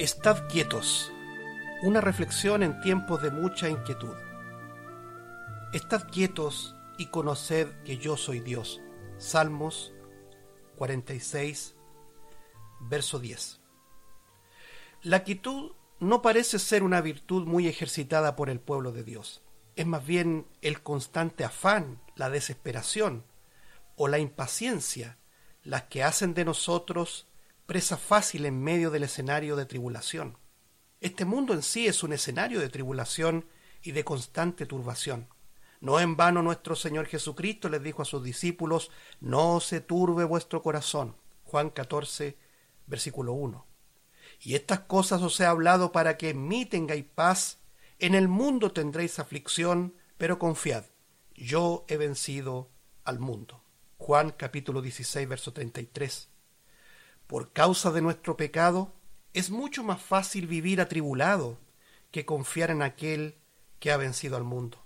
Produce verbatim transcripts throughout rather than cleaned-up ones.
Estad quietos. Una reflexión en tiempos de mucha inquietud. Estad quietos y conoced que yo soy Dios. Salmos cuarenta y seis, verso diez. La quietud no parece ser una virtud muy ejercitada por el pueblo de Dios. Es más bien el constante afán, la desesperación o la impaciencia las que hacen de nosotros presa fácil en medio del escenario de tribulación. Este mundo en sí es un escenario de tribulación y de constante turbación. No en vano nuestro Señor Jesucristo les dijo a sus discípulos: no se turbe vuestro corazón. Juan catorce, versículo uno. Y estas cosas os he hablado para que en mí tengáis paz. En el mundo tendréis aflicción, pero confiad, yo he vencido al mundo. Juan capítulo dieciséis, verso treinta y tres. Por causa de nuestro pecado, es mucho más fácil vivir atribulado que confiar en aquel que ha vencido al mundo.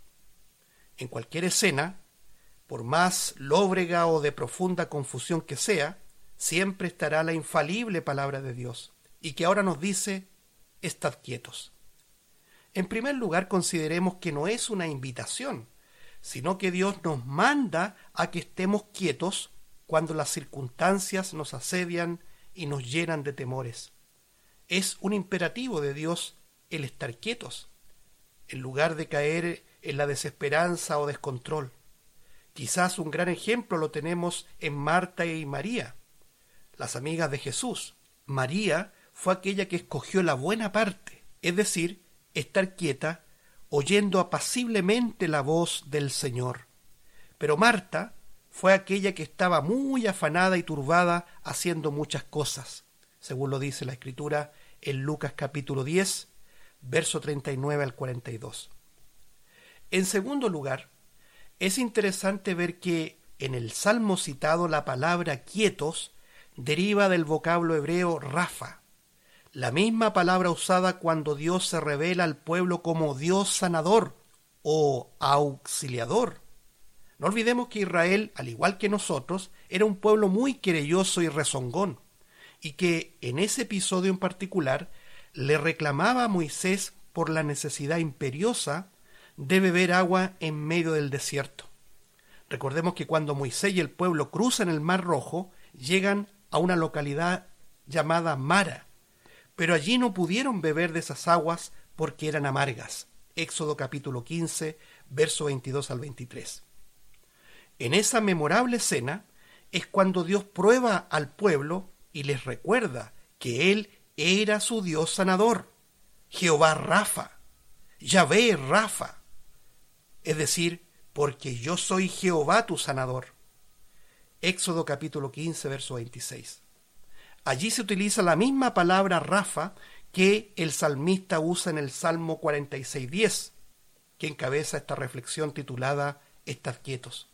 En cualquier escena, por más lóbrega o de profunda confusión que sea, siempre estará la infalible palabra de Dios, y que ahora nos dice: estad quietos. En primer lugar, consideremos que no es una invitación, sino que Dios nos manda a que estemos quietos cuando las circunstancias nos asedian y nos llenan de temores. Es un imperativo de Dios el estar quietos, en lugar de caer en la desesperanza o descontrol. Quizás un gran ejemplo lo tenemos en Marta y María, las amigas de Jesús. María fue aquella que escogió la buena parte, es decir, estar quieta, oyendo apaciblemente la voz del Señor. Pero Marta fue aquella que estaba muy afanada y turbada haciendo muchas cosas, según lo dice la Escritura en Lucas capítulo diez, verso treinta y nueve al cuarenta y dos. En segundo lugar, es interesante ver que en el salmo citado la palabra quietos deriva del vocablo hebreo rafa, la misma palabra usada cuando Dios se revela al pueblo como Dios sanador o auxiliador. No olvidemos que Israel, al igual que nosotros, era un pueblo muy querelloso y rezongón, y que en ese episodio en particular le reclamaba a Moisés por la necesidad imperiosa de beber agua en medio del desierto. Recordemos que cuando Moisés y el pueblo cruzan el Mar Rojo, llegan a una localidad llamada Mara, pero allí no pudieron beber de esas aguas porque eran amargas. Éxodo capítulo quince, verso veintidós al veintitrés. En esa memorable escena es cuando Dios prueba al pueblo y les recuerda que Él era su Dios sanador, Jehová Rafa, Yahvé Rafa, es decir, porque yo soy Jehová tu sanador. Éxodo capítulo quince, verso veintiséis. Allí se utiliza la misma palabra Rafa que el salmista usa en el Salmo cuarenta y seis, diez, que encabeza esta reflexión titulada Estad quietos.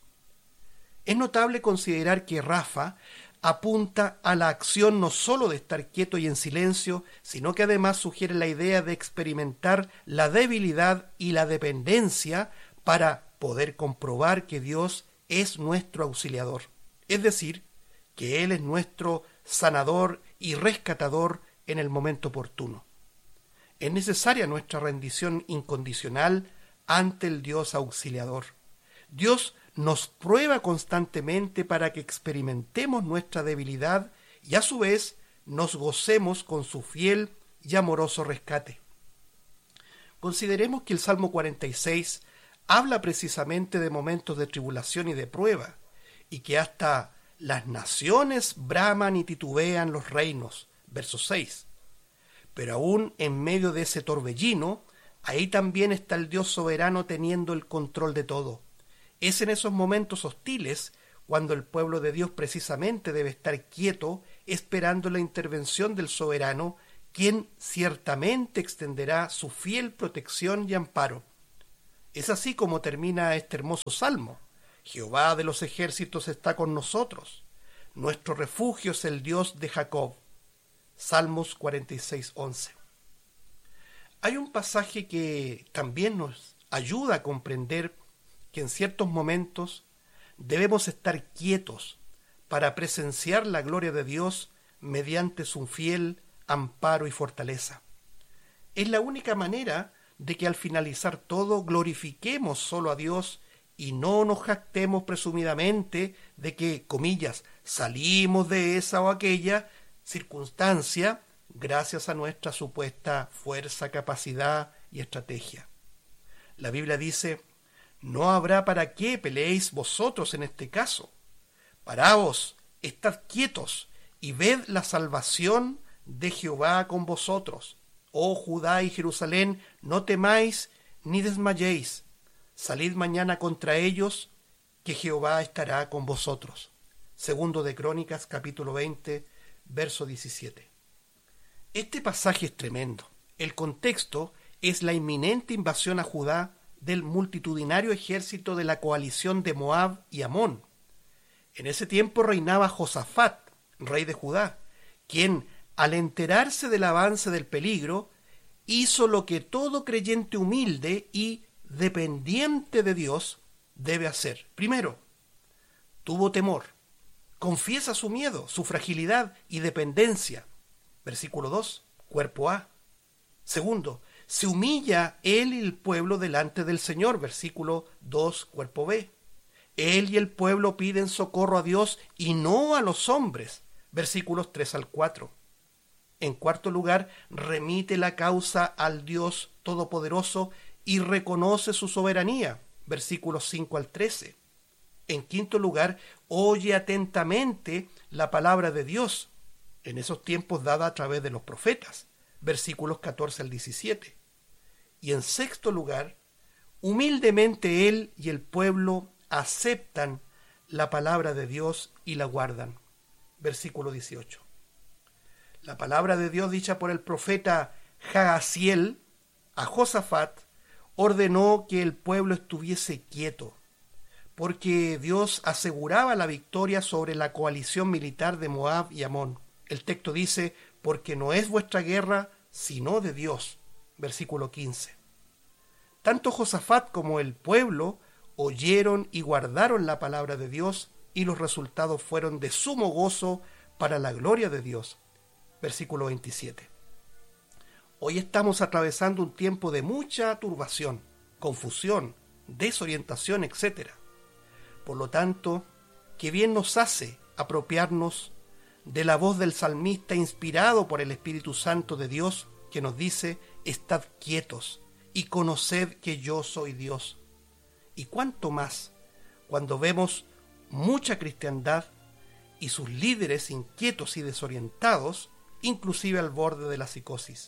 Es notable considerar que Rafa apunta a la acción no sólo de estar quieto y en silencio, sino que además sugiere la idea de experimentar la debilidad y la dependencia para poder comprobar que Dios es nuestro auxiliador, es decir, que Él es nuestro sanador y rescatador en el momento oportuno. Es necesaria nuestra rendición incondicional ante el Dios auxiliador. Dios nos prueba constantemente para que experimentemos nuestra debilidad y a su vez nos gocemos con su fiel y amoroso rescate. Consideremos que el Salmo cuarenta y seis habla precisamente de momentos de tribulación y de prueba, y que hasta las naciones braman y titubean los reinos, verso seis. Pero aún en medio de ese torbellino, ahí también está el Dios soberano teniendo el control de todo. Es en esos momentos hostiles cuando el pueblo de Dios precisamente debe estar quieto, esperando la intervención del soberano, quien ciertamente extenderá su fiel protección y amparo. Es así como termina este hermoso salmo. Jehová de los ejércitos está con nosotros. Nuestro refugio es el Dios de Jacob. Salmos cuarenta y seis, once. Hay un pasaje que también nos ayuda a comprender que en ciertos momentos debemos estar quietos para presenciar la gloria de Dios mediante su fiel, amparo y fortaleza. Es la única manera de que al finalizar todo glorifiquemos solo a Dios y no nos jactemos presumidamente de que, comillas, salimos de esa o aquella circunstancia gracias a nuestra supuesta fuerza, capacidad y estrategia. La Biblia dice: no habrá para qué peleéis vosotros en este caso. Paraos, estad quietos y ved la salvación de Jehová con vosotros. Oh Judá y Jerusalén, no temáis ni desmayéis. Salid mañana contra ellos, que Jehová estará con vosotros. Segundo de Crónicas, capítulo veinte, verso diecisiete. Este pasaje es tremendo. El contexto es la inminente invasión a Judá del multitudinario ejército de la coalición de Moab y Amón. En ese tiempo reinaba Josafat, rey de Judá, quien, al enterarse del avance del peligro, hizo lo que todo creyente humilde y dependiente de Dios debe hacer. Primero, tuvo temor. Confiesa su miedo, su fragilidad y dependencia. Versículo dos, cuerpo A. Segundo, se humilla él y el pueblo delante del Señor. Versículo dos, cuerpo B. Él y el pueblo piden socorro a Dios y no a los hombres. Versículos tres al cuatro. En cuarto lugar, remite la causa al Dios Todopoderoso y reconoce su soberanía. Versículos cinco al trece. En quinto lugar, oye atentamente la palabra de Dios, en esos tiempos dada a través de los profetas. Versículos catorce al diecisiete. Y en sexto lugar, humildemente él y el pueblo aceptan la palabra de Dios y la guardan. Versículo dieciocho. La palabra de Dios dicha por el profeta Jaasiel a Josafat ordenó que el pueblo estuviese quieto, porque Dios aseguraba la victoria sobre la coalición militar de Moab y Amón. El texto dice: porque no es vuestra guerra, sino de Dios. Versículo quince. Tanto Josafat como el pueblo oyeron y guardaron la palabra de Dios, y los resultados fueron de sumo gozo para la gloria de Dios. Versículo veintisiete. Hoy estamos atravesando un tiempo de mucha turbación, confusión, desorientación, etcétera. Por lo tanto, qué bien nos hace apropiarnos de la voz del salmista inspirado por el Espíritu Santo de Dios, que nos dice: estad quietos y conoced que yo soy Dios. Y cuánto más cuando vemos mucha cristiandad y sus líderes inquietos y desorientados, inclusive al borde de la psicosis.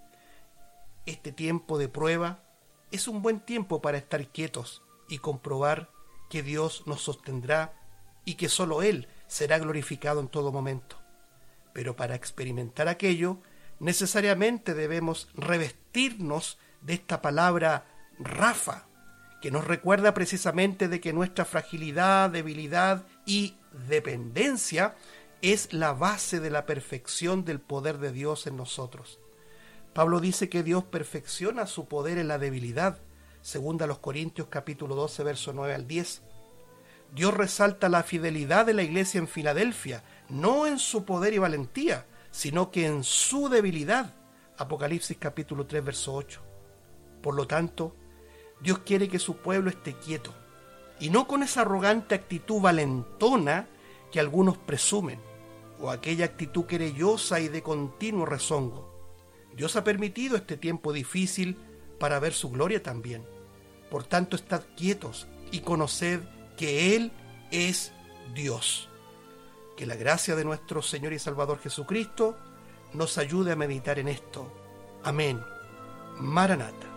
Este tiempo de prueba es un buen tiempo para estar quietos y comprobar que Dios nos sostendrá y que solo Él será glorificado en todo momento. Pero para experimentar aquello, necesariamente debemos revestirnos de esta palabra Rafa, que nos recuerda precisamente de que nuestra fragilidad, debilidad y dependencia es la base de la perfección del poder de Dios en nosotros. Pablo dice que Dios perfecciona su poder en la debilidad, según a los Corintios capítulo doce, verso nueve al diez. Dios resalta la fidelidad de la iglesia en Filadelfia, no en su poder y valentía, sino que en su debilidad. Apocalipsis capítulo tres, verso ocho. Por lo tanto, Dios quiere que su pueblo esté quieto, y no con esa arrogante actitud valentona que algunos presumen, o aquella actitud querellosa y de continuo rezongo. Dios ha permitido este tiempo difícil para ver su gloria también. Por tanto, estad quietos y conoced que Él es Dios. Que la gracia de nuestro Señor y Salvador Jesucristo nos ayude a meditar en esto. Amén. Maranata.